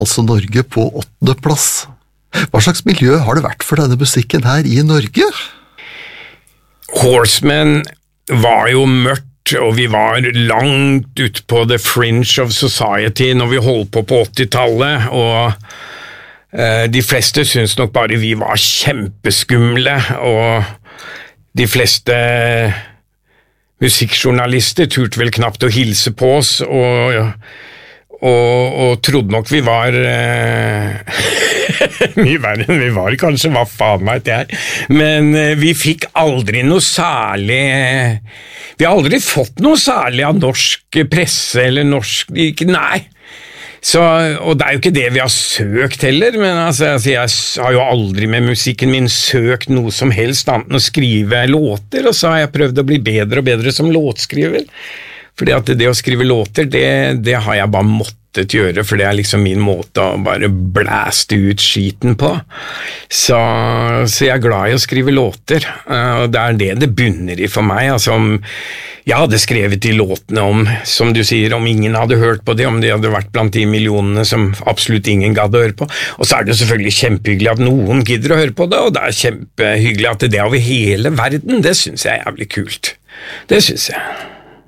altså Norge på 8. plass. Hva slags miljø har det vært for denne musikken her i Norge? Horsemen var jo mørkt, og vi var langt ut på the fringe of society når vi holdt på 80-tallet, og de fleste syntes nok bare vi var kjempeskumle, og de fleste musikkjournalister turte vel knapt å hilse på oss, og trodde nok vi var mye verre enn vi var, kanskje, hva faen vet jeg, men vi fikk aldri noe særlig, vi har aldri fått noe særlig av norsk presse, eller norsk, nei, så, og det er jo ikke det vi har søkt heller, men altså, jeg har jo aldri med musikken min søkt noe som helst annet enn å skrive låter, og så har jeg prøvd å bli bedre og bedre som låtskriver, fordi at det å skrive låter, det har jeg bare måttet gjøre, for det er liksom min måte å bare blæste ut skiten på. Så jeg er glad i å skrive låter, og det er det bunner i for meg. Altså om jeg hadde skrevet de låtene om, som du sier, om ingen hadde hørt på det, om de hadde vært blant de millionene som absolutt ingen gadd å høre på. Og så er det selvfølgelig kjempehyggelig at noen gidder å høre på det, og det er kjempehyggelig at det er over hele verden. Det synes jeg er jævlig kult. Det synes jeg.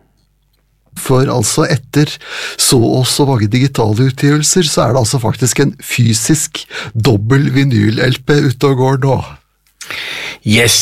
For altså etter så også mange digitale utgivelser, så er det altså faktisk en fysisk dobbel vinyl-LP ute og går nå. Yes.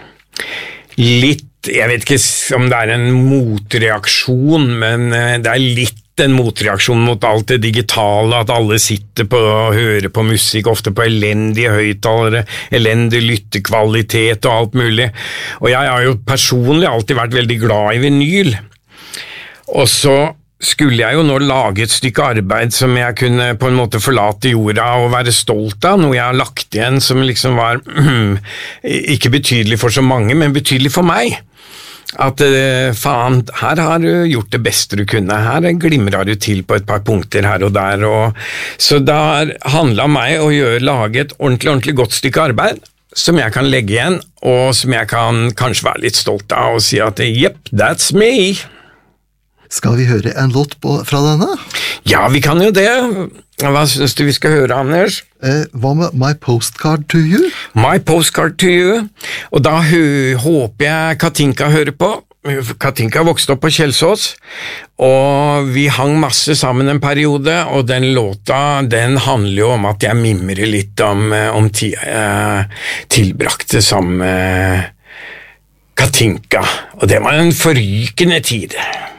Litt, jeg vet ikke om det er en motreaksjon, men det er litt en motreaksjon mot alt det digitale, at alle sitter på og hører på musikk, ofte på elendige høyttalere, elendig lyttekvalitet og alt mulig. Og jeg har jo personlig alltid vært veldig glad i vinyl. Og så skulle jeg jo nå lage et stykke arbeid som jeg kunne på en måte forlate jorda og være stolt av, noe jeg har lagt igjen som liksom var ikke betydelig for så mange, men betydelig for meg. At faen, her har du gjort det beste du kunne, her glimrer du til på et par punkter her og der, og så det handlet om meg å lage et ordentlig godt stykke arbeid, som jeg kan legge igjen, og som jeg kan kanskje være litt stolt av og si at yep, that's me. Skal vi høre en låt fra denne? Ja, vi kan jo det. Hva synes du vi skal høre, Anders? Hva med My Postcard to You? My Postcard to You. Og da håper jeg Katinka hører på. Katinka vokste opp på Kjelsås, og vi hang masse sammen en periode, og den låta, den handler jo om at jeg mimrer litt om tida jeg tilbrakte sammen med Katinka, og det var en forrykende tid.